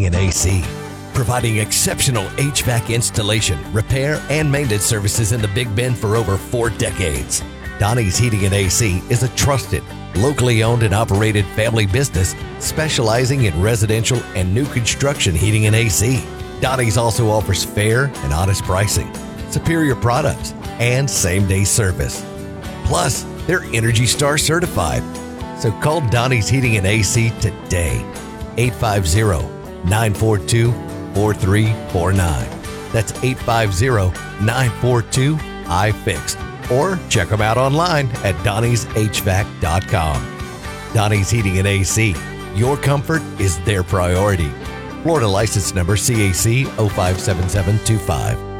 Heating and AC, providing exceptional HVAC installation, repair, and maintenance services in the Big Bend for over 4 decades. Donnie's Heating and AC is a trusted, locally owned and operated family business specializing in residential and new construction heating and AC. Donnie's also offers fair and honest pricing, superior products, and same-day service. Plus, they're Energy Star certified. So call Donnie's Heating and AC today. 850-942-4349. That's 850-942-iFixed. Or check them out online at Donnie'sHVAC.com. Donnie's Heating and AC. Your comfort is their priority. Florida license number CAC 057725.